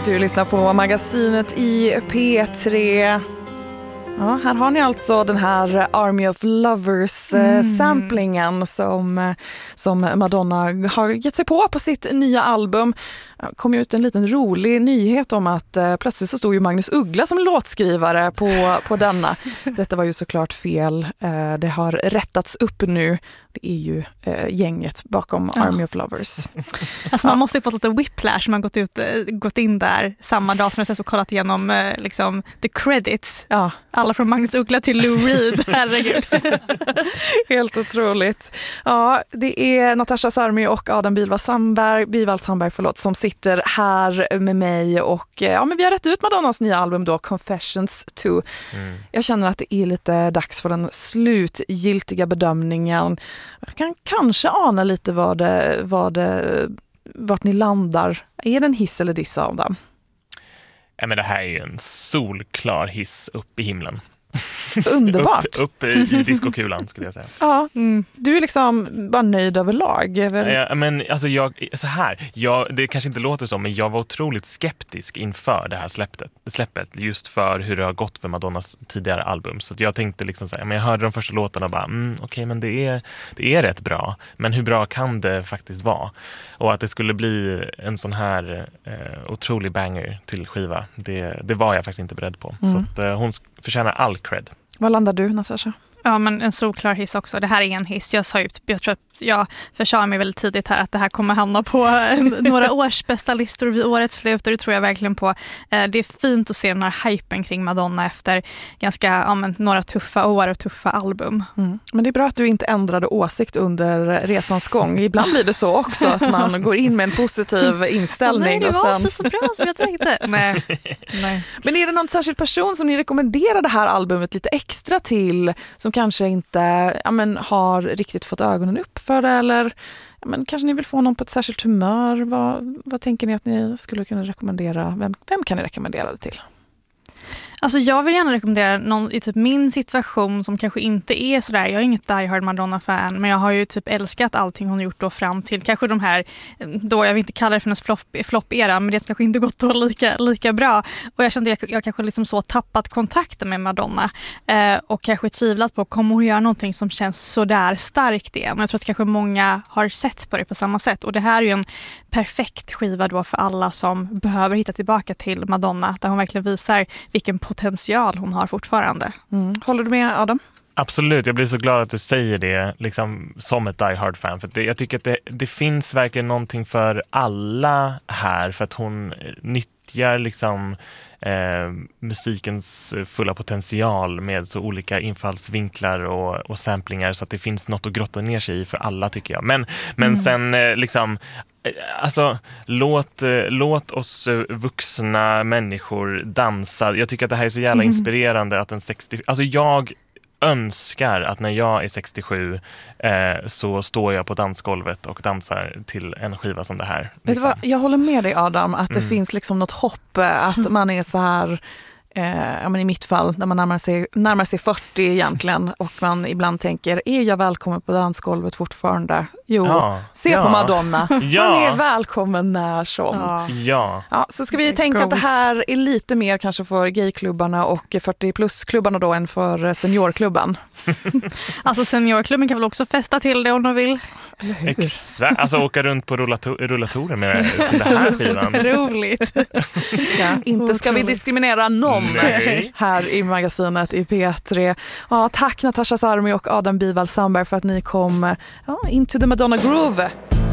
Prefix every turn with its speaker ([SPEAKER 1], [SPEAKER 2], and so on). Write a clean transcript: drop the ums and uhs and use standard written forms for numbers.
[SPEAKER 1] Du lyssnar på magasinet i P3. Ja, här har ni alltså den här Army of Lovers-samplingen som Madonna har gett sig på sitt nya album. Det kom ju ut en liten rolig nyhet om att plötsligt så stod ju Magnus Uggla som låtskrivare på denna. Detta var ju såklart fel. Det har rättats upp nu. Det är ju gänget bakom Army of Lovers.
[SPEAKER 2] Alltså man måste ju fått lite whiplash. Man gått in där samma dag som jag sett och kollat igenom liksom the credits. Ja. Alla från Magnus Uggla till Lou Reed. Herregud.
[SPEAKER 1] Helt otroligt. Ja, det är Natasha Sarmi och Adam Bivald Sandberg som sitter här med mig och men vi har rätt ut Madonnas nya album då, Confessions 2. Jag känner att det är lite dags för den slutgiltiga bedömningen. Jag kan kanske ana lite vart ni landar. Är det en hiss eller diss av dem?
[SPEAKER 3] Ja, men det här är ju en solklar hiss upp i himlen.
[SPEAKER 1] Underbart.
[SPEAKER 3] upp i diskokulan skulle jag säga.
[SPEAKER 1] Ja, du är liksom bara nöjd överlag.
[SPEAKER 3] Ja, men alltså det kanske inte låter så, men jag var otroligt skeptisk inför det här släppet just för hur det har gått för Madonnas tidigare album. Så att jag tänkte liksom så här, men jag hörde de första låtarna och bara, okej, men det är rätt bra. Men hur bra kan det faktiskt vara? Och att det skulle bli en sån här otrolig banger till skiva, det var jag faktiskt inte beredd på. Så att hon förtjänar all cred.
[SPEAKER 1] Vad landar du, Natasha?
[SPEAKER 2] Ja, men en solklar hiss också. Det här är en hiss. Jag tror att jag försade mig väldigt tidigt här att det här kommer hamna på några års bästa listor vid årets slut, och det tror jag verkligen på. Det är fint att se den här hypen kring Madonna efter ganska några tuffa år och tuffa album.
[SPEAKER 1] Men det är bra att du inte ändrade åsikt under resans gång. Ibland blir det så också att man går in med en positiv inställning.
[SPEAKER 2] Nej, det var inte så bra som jag tänkte. Nej.
[SPEAKER 1] Men är det någon särskild person som ni rekommenderar det här albumet lite extra till, som kanske inte har riktigt fått ögonen upp för det, eller kanske ni vill få någon på ett särskilt humör? Vad tänker ni att ni skulle kunna rekommendera? Vem kan ni rekommendera det till?
[SPEAKER 2] Alltså jag vill gärna rekommendera någon i typ min situation som kanske inte är sådär. Jag är inget die-hard Madonna-fan, men jag har ju typ älskat allting hon har gjort då fram till kanske de här, då jag vill inte kalla det för hennes flopp-era, men det kanske inte gått då lika bra. Och jag kände att jag kanske liksom så tappat kontakten med Madonna och kanske tvivlat på, kommer hon göra någonting som känns sådär starkt igen? Men jag tror att kanske många har sett på det på samma sätt. Och det här är ju en perfekt skiva då för alla som behöver hitta tillbaka till Madonna, där hon verkligen visar vilken potential hon har fortfarande.
[SPEAKER 1] Håller du med, Adam?
[SPEAKER 3] Absolut, jag blir så glad att du säger det liksom, som ett die-hard-fan. För jag tycker att det finns verkligen någonting för alla här, för att hon nyttjar liksom musikens fulla potential med så olika infallsvinklar och samplingar, så att det finns något att grotta ner sig i för alla, tycker jag. Men sen liksom, alltså låt oss vuxna människor dansa. Jag tycker att det här är så jävla inspirerande att alltså jag önskar att när jag är 67 så står jag på dansgolvet och dansar till en skiva som det här. Liksom.
[SPEAKER 1] Vet du vad? Jag håller med dig, Adam, att det finns liksom något hopp, att man är så här, i mitt fall, när man närmar sig 40 egentligen, och man ibland tänker, är jag välkommen på dansgolvet fortfarande? Jo, se på Madonna. Man är välkommen när som. Ja, så ska vi tänka att det här är lite mer kanske för gayklubbarna och 40-plus-klubbarna då än för seniorklubben.
[SPEAKER 2] Alltså seniorklubben kan väl också festa till det om de vill.
[SPEAKER 3] Exakt, alltså åka runt på rullatorer med den här skivan.
[SPEAKER 2] Roligt.
[SPEAKER 1] Inte ska vi diskriminera någon.
[SPEAKER 3] Nej.
[SPEAKER 1] Här i magasinet i P3. Tack Natasha Sarmi och Adam Bivald Sandberg för att ni kom into the Madonna Groove.